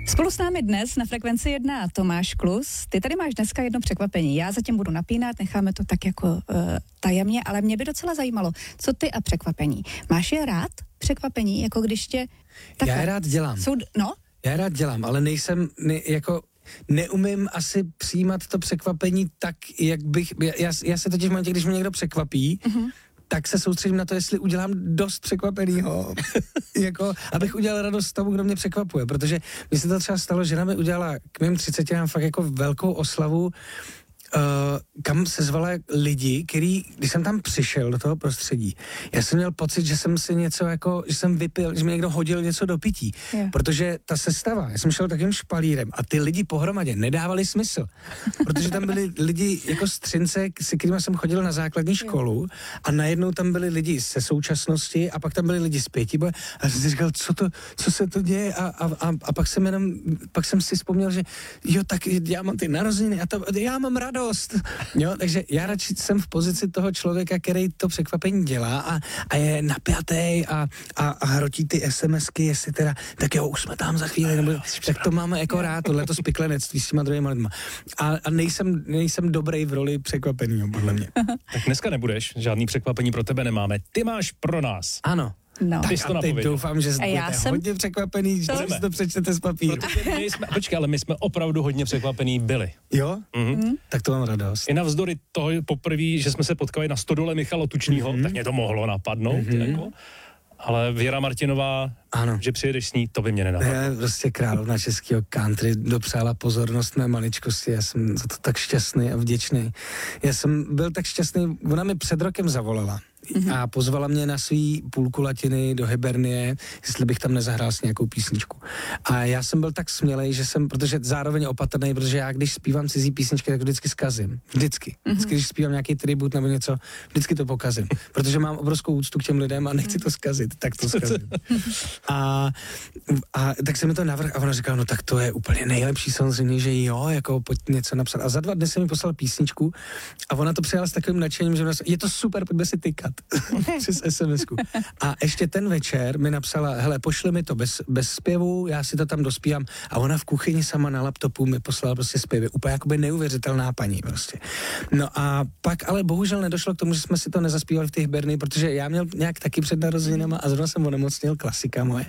Spolu s námi dnes na Frekvenci 1 Tomáš Klus. Ty tady máš dneska jedno překvapení. Já zatím budu napínat, necháme to tak jako tajemně, ale mě by docela zajímalo, co ty a překvapení. Máš je rád překvapení, jako když tě... Já je rád dělám. Já je rád dělám, ale neumím asi přijímat to překvapení tak, jak bych... Já se totiž v momentě, když mě někdo překvapí, tak se soustředím na to, jestli udělám dost překvapenýho, jako, abych udělal radost tomu, kdo mě překvapuje, protože mi se to třeba stalo, že mi udělala k mým 30 fakt jako velkou oslavu, kam se zvala lidi, který, když jsem tam přišel do toho prostředí, já jsem měl pocit, že jsem si něco jako, že jsem vypil, že mi někdo hodil něco do pití, protože ta sestava, já jsem šel takovým špalírem a ty lidi pohromadě nedávali smysl, protože tam byli lidi jako z Třince, se kterými jsem chodil na základní školu a najednou tam byli lidi ze současnosti a pak tam byli lidi z Pětiboje a jsem si říkal, co se to děje a pak jsem si vzpomněl, že jo, tak já mám ty narozeniny a já mám radost. Jo, takže já radši jsem v pozici toho člověka, který to překvapení dělá a je napjatý a hrotí ty SMSky, jestli teda, tak jo, už jsme tam za chvíli, nebo, tak to máme jako rád, tohleto spiklenectví s těma druhýma lidma. A nejsem dobrý v roli překvapenýho, podle mě. Tak dneska nebudeš, žádný překvapení pro tebe nemáme. Ty máš pro nás. Ano. No. Tak a teď doufám, že jste hodně překvapený, že si to přečtete z papíru. Počkej, ale my jsme opravdu hodně překvapení byli. Jo? Tak to mám radost. I navzdory toho poprvé, že jsme se potkali na stodole Michala Tučnýho, tak mě to mohlo napadnout, jako. Ale Věra Martinová, ano, že přijedeš s ní, to by mě nenapadlo. Je prostě královna českého country, dopřála pozornost mé maličkosti, já jsem za to tak šťastný a vděčný. Já jsem byl tak šťastný, ona mi před rokem zavolala a pozvala mě na svý půlkulatiny do Hibernie, jestli bych tam nezahrál s nějakou písničku. A já jsem byl tak smělej, že jsem, protože zároveň opatrný, protože já když zpívám cizí písničky, tak vždycky zkazím. Vždycky, když zpívám nějaký tribut nebo něco, vždycky to pokazím. Protože mám obrovskou úctu k těm lidem a nechci to zkazit, tak to zkazím. A tak se mi to navrhl a ona říkala, no tak to je úplně nejlepší, samozřejmě, že jo, jako pojď něco napsat. A za 2 dny jsem mi poslal písničku a ona to přijala s takovým nadšením, že je to super, pojďme si tykat přes SMS-ku. A ještě ten večer mi napsala, hele, pošli mi to bez zpěvu, já si to tam dospívám. A ona v kuchyni sama na laptopu mi poslala prostě zpěvy. Úplně jakoby neuvěřitelná paní prostě. No a pak ale bohužel nedošlo k tomu, že jsme si to nezaspívali v těch Hiberny, protože já měl nějak taky před narozeninama a zrovna jsem onemocněl, klasika moje.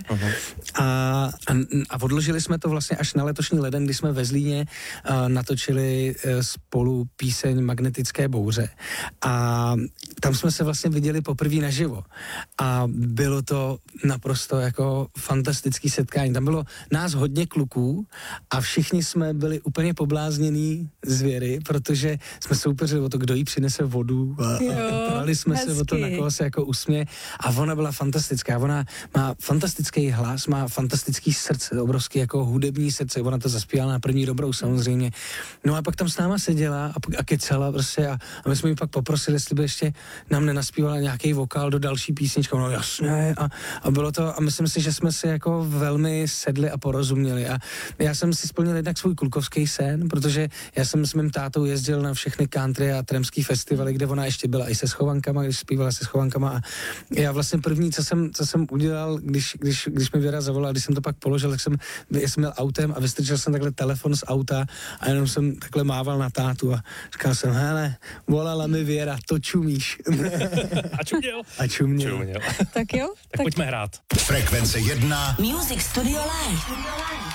A odložili jsme to vlastně až na letošní leden, kdy jsme ve Zlíně natočili spolu píseň Magnetické bouře. A tam jsme se vlastně viděli poprvé naživo. A bylo to naprosto jako fantastický setkání. Tam bylo nás hodně kluků a všichni jsme byli úplně pobláznění zvěry, protože jsme soupeřili o to, kdo jí přinese vodu a prali jsme se o to, na koho se jako usměje. A ona byla fantastická. Ona má fantastický hlas, má fantastický srdce, obrovský jako hudební srdce. Ona to zaspívala na první dobrou samozřejmě. No a pak tam s náma seděla a kecala prostě a my jsme ji pak poprosili, jestli by ještě nám nenaspívala nějaký vokál do další písničky. No jasně. A bylo to, a myslím si, že jsme si jako velmi sedli a porozuměli. A já jsem si splnil jednak svůj klukovský sen, protože já jsem s mým tátou jezdil na všechny country a tramský festivaly, kde ona ještě byla i se schovankama, když zpívala se schovankama. A já vlastně první, co jsem udělal, když mi Věra zavolala, když jsem to pak položil, tak jsem měl autem a vystrčil jsem takhle telefon z auta a jenom jsem takhle mával na tátu a říkal jsem, hele, volala mi Věra, to čumíš. A čuměl. Tak jo. Tak pojďme hrát. Frekvence 1. Music Studio Live.